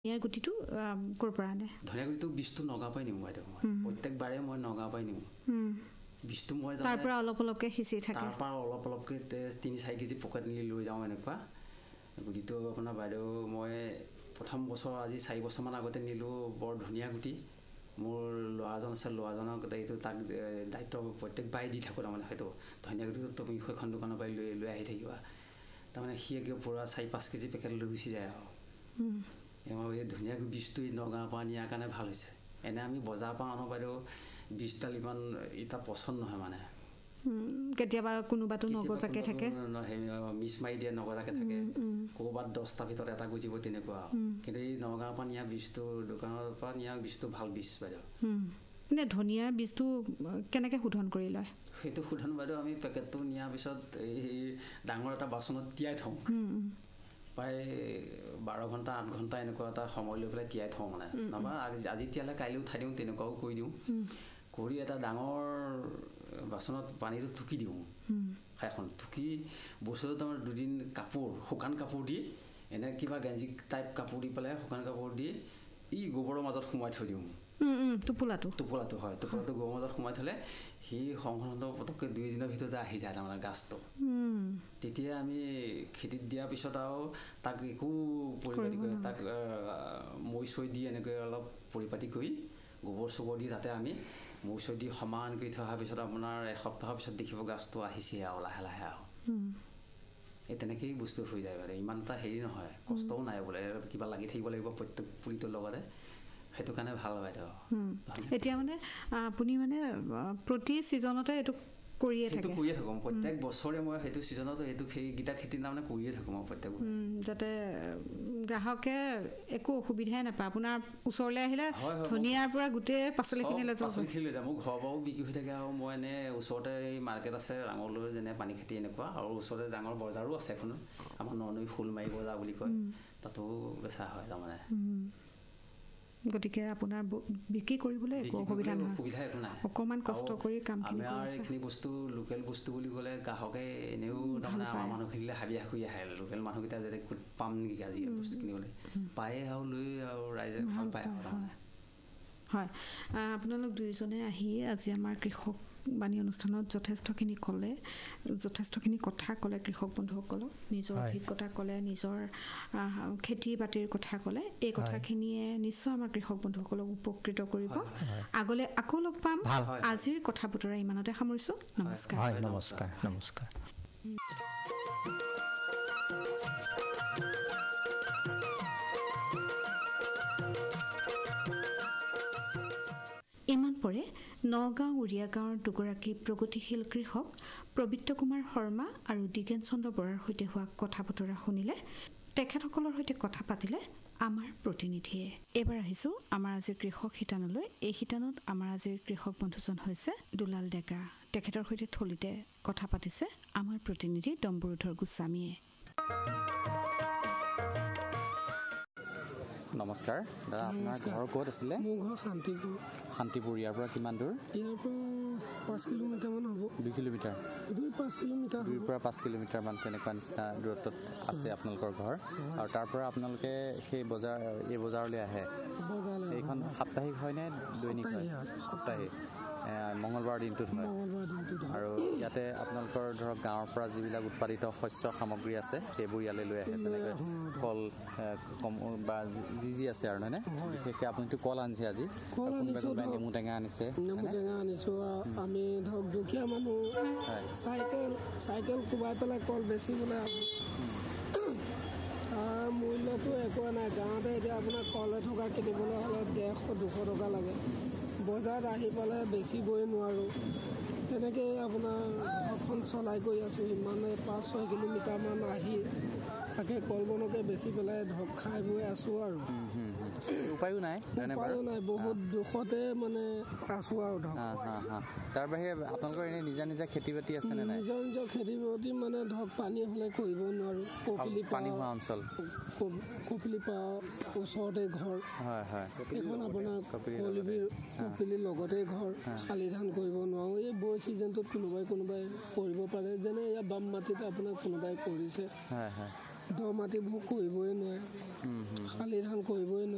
ধনিয়া গুটিটো কৰ পৰা আনে ধনিয়া গুটিটো বীজটো নগা পাই নিম বাইদেউ প্ৰত্যেকবাৰে মই নগা পাই নিম বীজটো মই তাৰ পৰা অলপ অলপকৈ সিঁচি থাকে তাৰ পৰা অলপ অলপকৈ 3-4 কেজি পকেট নি লৈ যাওঁ এনেকুৱা গুটিটো আপোনাৰ বাইদেউ মই প্ৰথম বছৰ আজি 4 বছৰমান আগতে নিলোঁ বৰ ধনিয়া গুটি মোৰ ল'ৰাজন আছে ল'ৰাজনক এইটো তাক দায়িত্ব প্ৰত্যেকবাৰে দি থাকোঁ তাৰমানে হয়তো ধনিয়া গুটিটো তুমি সেইখন দোকানৰ পৰা লৈ আহি থাকিবা তাৰমানে সি একে পূৰা 4-5 কেজি পেকেট লৈ গুচি যায় আৰু এই ধনিয়া বীজটো নগাঁৱৰ পৰা নিয়াৰ কাৰণে ভাল হৈছে এনে আমি বজাৰৰ পৰা আনো বাইদেউ বীজডাল ইমান এটা পচন্দ নহয় মানে কেতিয়াবা কোনোবাটো নগজাকে থাকে মিছ মাৰি দিয়ে নগজাকে থাকে ক'ৰবাত 10টা ভিতৰত এটা গুজিব তেনেকুৱা কিন্তু এই নগাঁৱৰ পৰা নিয়া বীজটো দোকানৰ পৰা নিয়া বীজটো ভাল বীজ বাইদেউ নে ধনিয়াৰ বীজটো কেনেকৈ শোধন কৰি লয় সেইটো শোধন বাইদেউ আমি পেকেটটো নিয়াৰ পিছত এই ডাঙৰ এটা বাচনত তিয়াই থওঁ প্ৰায় 12 ঘণ্টা 8 ঘণ্টা এনেকুৱা এটা সময় লৈ পেলাই তিয়াই থওঁ মানে নহবা আজি তিয়ালে কাইলৈ উঠাই দিওঁ তেনেকুৱাও কৰি দিওঁ কৰি এটা ডাঙৰ বাচনত পানীটো টুকি দিওঁ এখন টুকি বছৰত আমাৰ 2 দিন কাপোৰ শুকান কাপোৰ দি এনে কিবা গেঞ্জি টাইপ কাপোৰ দি পেলাই শুকান কাপোৰ দি এই গোবৰৰ মাজত সোমাই থৈ দিওঁ টোপোলাটো হয় টোপোলাটো গোবৰৰ মাজত সোমাই থ'লে সেই সংক্ৰমণটো পটককৈ 2 দিনৰ ভিতৰতে আহি যায় তাৰমানে গাছটো তেতিয়া আমি খেতিত দিয়াৰ পিছত আৰু তাক একো পৰিপাতি কৰি তাক মৈ চৈ দি এনেকৈ অলপ পৰিপাতি কৰি গোবৰ চোবৰ দি তাতে আমি মৈ চৈ দি সমান কৰি থোৱাৰ পিছত আপোনাৰ এসপ্তাহৰ পিছত দেখিব গাছটো আহিছে আৰু লাহে লাহে আৰু এই তেনেকেই বস্তু হৈ যায় মানে ইমান এটা হেৰি নহয় কষ্টও নাই বোলে কিবা লাগি থাকিব লাগিব প্ৰত্যেক পুলিটোৰ লগতে সেইটো কাৰণে ভাল বাইদেউ এতিয়া মানে আপুনি মানে প্ৰতি ছিজনতে এইটো কৰিয়ে থাকোঁ প্ৰত্যেক বছৰে মই সেইটো ছিজনতো সেইকেইটা খেতিৰ তাৰমানে কৰিয়ে থাকোঁ মই প্ৰত্যেক যাতে গ্ৰাহকে একো অসুবিধাই নাপায় আপোনাৰ ওচৰলৈ আহিলে ধনিয়াৰ পৰা গোটেই পাচলিখিনি লৈ যাব মোৰ ঘৰৰ পৰাও বিক্ৰী হৈ থাকে আৰু মই এনে ওচৰতে এই মাৰ্কেট আছে ৰাঙলৈ যেনে পানী খেতি এনেকুৱা আৰু ওচৰতে ডাঙৰ বজাৰো আছে এখন আমাৰ ননৈ ফুলমাৰী বজাৰ বুলি কয় তাতো বেচা হয় তাৰমানে গতিকে আপোনাৰ বিক্ৰী কৰিবলৈ একো অসুবিধা নহয় অকণমান কষ্ট কৰি কামখিনি আমাৰ এইখিনি বস্তু লোকেল বস্তু বুলি ক'লে গ্ৰাহকে এনেও তাৰমানে আমাৰ মানুহখিনিলে হাবিয়াস কৰি আহে লোকেল মানুহকেইটা যাতে ক'ত পাম নেকি আজি বস্তু কিনিবলৈ পায়ে আৰু লৈ আৰু ৰাইজে ভাল পায় আৰু তাৰমানে হয় আপোনালোক দুয়োজনে আহি আজি আমাৰ কৃষক বাণী অনুষ্ঠানত যথেষ্টখিনি কথা ক'লে কৃষক বন্ধুসকলক নিজৰ অভিজ্ঞতা ক'লে নিজৰ খেতি বাতিৰ কথা ক'লে এই কথাখিনিয়ে নিশ্চয় আমাৰ কৃষক বন্ধুসকলক উপকৃত কৰিব আগলৈ আকৌ লগ পাম আজিৰ কথা বতৰা ইমানতে সামৰিছোঁ নমস্কাৰ ইমান পৰে নগাঁও উৰিয়া গাঁৱৰ দুগৰাকী প্ৰগতিশীল কৃষক প্ৰবীত্ৰ কুমাৰ শৰ্মা আৰু দিগেন চন্দ্ৰ বৰাৰ সৈতে হোৱা কথা বতৰা শুনিলে তেখেতসকলৰ সৈতে কথা পাতিলে আমাৰ প্ৰতিনিধিয়ে এবাৰ আহিছোঁ আমাৰ আজিৰ কৃষক শিতানলৈ এই শিতানত আমাৰ আজিৰ কৃষক বন্ধুজন হৈছে দুলাল ডেকা তেখেতৰ সৈতে থলিতে কথা পাতিছে আমাৰ প্ৰতিনিধি ডম্বৰুধৰ গোস্বামীয়ে নমস্কাৰ দাদা আপোনাৰ ঘৰ ক'ত আছিলে মোৰ ঘৰ শান্তিপুৰ ইয়াৰ পৰা কিমান দূৰ ইয়াৰ পৰা 5 কিলোমিটাৰমান হ'ব 2 কিলোমিটাৰ 2-5 কিলোমিটাৰ 2 পৰা 5 কিলোমিটাৰমান তেনেকুৱা নিচিনা দূৰত্বত আছে আপোনালোকৰ ঘৰ আৰু তাৰ পৰা আপোনালোকে সেই এই বজাৰলৈ আহে এইখন সাপ্তাহিক হয়নে দৈনিক হয় সাপ্তাহিক মঙলবাৰ দিনটোত হয় আৰু ইয়াতে আপোনালোকৰ ধৰক গাঁৱৰ পৰা যিবিলাক উৎপাদিত শস্য সামগ্ৰী আছে সেইবোৰ ইয়ালৈ লৈ আহে যেনেকৈ কল বা যি আছে আৰু নহয়নে বিশেষকৈ আপুনিতো কল আনিছে আজি নেমু টেঙা আনিছে আমি ধৰক দুখীয়া মানুহ চাইকেল কোবাই পেলাই কল বেচিবলৈ মূল্যটো একো নাই গাঁৱতে এতিয়া আপোনাৰ কল এথোকা কিনিবলৈ হ'লে 150-200 টকা লাগে বজাৰত আহি পেলাই বেচিবই নোৱাৰোঁ তেনেকৈ আপোনাৰ ঘৰখন চলাই গৈ আছোঁ ইমানে 5-6 কিলোমিটাৰমান আহি তাকে কল বনকে বেচি পেলাই ধৰক খাই বৈ আছোঁ আৰু উপায়ো নাই বহুত দুখতে মানে আছোঁ আৰু ধৰক তাৰ বাহিৰে আপোনালোকৰ এনেই নিজা খেতি বাতি আছে নে নাই নিজৰ খেতি বাতি মানে ধৰক পানী হ'লে কৰিব নোৱাৰোঁ পানী হোৱা অঞ্চল কপিলিপা ওচৰতে ঘৰ এইখন আপোনাৰ কপিলিৰ লগতে ঘৰ শালি ধান কৰিব নোৱাৰোঁ এই বৈ ছিজনটোত কোনোবাই কৰিব পাৰে যেনে ইয়াৰ বাম মাটিত আপোনাৰ কোনোবাই কৰিছে দ মাটিবোৰ কৰিবই নোৱাৰে শালি ধান কৰিবই নোৱাৰে